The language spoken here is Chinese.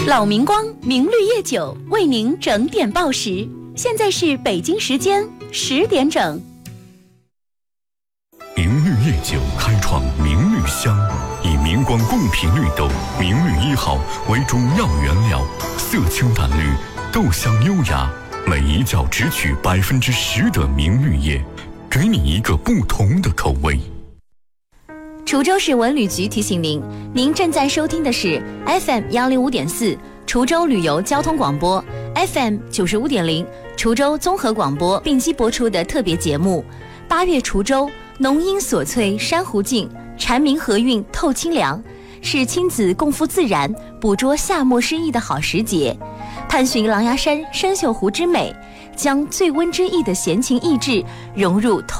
老明光明绿叶酒为您整点报时，现在是北京时间10点整。 明绿叶酒开创明绿香，以明光贡品绿豆明绿1号为中药原料，色清淡绿，豆香优雅，每一角只取10%的明绿叶，给你一个不同的口味。 滁州市文旅局提醒您，您正在收听的是 FM 105.4滁州旅游交通广播， FM 95.0滁州综合广播并机播出的特别节目。8月滁州，浓荫锁翠珊瑚静，蝉鸣和韵透清凉，是亲子共赴自然，捕捉夏末诗意的好时节。探寻狼牙山生锈湖之美，将最温之意的闲情逸致融入